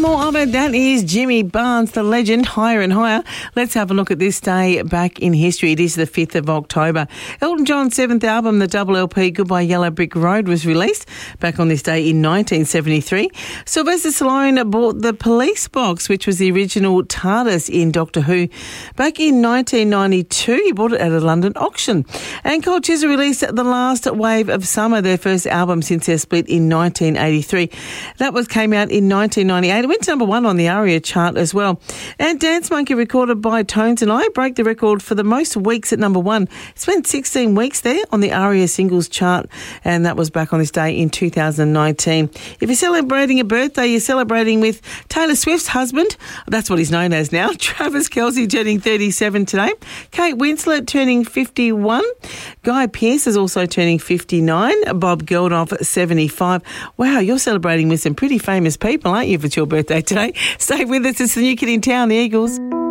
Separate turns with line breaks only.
more of it. That is Jimmy Barnes, the legend, Higher and Higher. Let's have a look at this day back in history. It is the 5th of October. Elton John's 7th album, the double LP Goodbye Yellow Brick Road, was released back on this day in 1973. Sylvester Stallone bought the police box, which was the original TARDIS in Doctor Who. Back in 1992, he bought it at a London auction. And Cold Chisel released The Last Wave of Summer, their first album since their split in 1983. That came out in 1998. It went to number 1 on the ARIA chart as well. And Dance Monkey, recorded by Tones and I, broke the record for the most weeks at number 1. It spent 16 weeks there on the ARIA singles chart, and that was back on this day in 2019. If you're celebrating a birthday, you're celebrating with Taylor Swift's husband. That's what he's known as now. Travis Kelce turning 37 today. Kate Winslet turning 51. Guy Pearce is also turning 59. Bob Geldof, 75. Wow, you're celebrating with some pretty famous people, aren't you, if it's your birthday today? Stay with us. It's the new kid in town, the Eagles.